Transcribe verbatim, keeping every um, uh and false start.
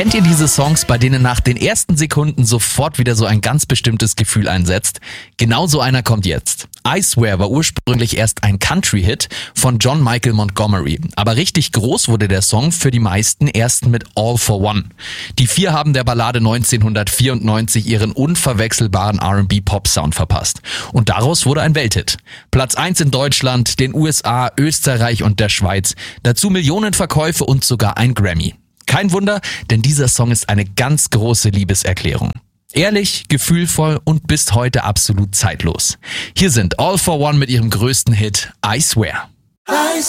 Kennt ihr diese Songs, bei denen nach den ersten Sekunden sofort wieder so ein ganz bestimmtes Gefühl einsetzt? Genau so einer kommt jetzt. I Swear war ursprünglich erst ein Country-Hit von John Michael Montgomery. Aber richtig groß wurde der Song für die meisten erst mit All for One. Die vier haben der Ballade neunzehnhundertvierundneunzig ihren unverwechselbaren R and B-Pop-Sound verpasst. Und daraus wurde ein Welthit. Platz eins in Deutschland, den U S A, Österreich und der Schweiz. Dazu Millionen Verkäufe und sogar ein Grammy. Kein Wunder, denn dieser Song ist eine ganz große Liebeserklärung. Ehrlich, gefühlvoll und bis heute absolut zeitlos. Hier sind All for One mit ihrem größten Hit I Swear. I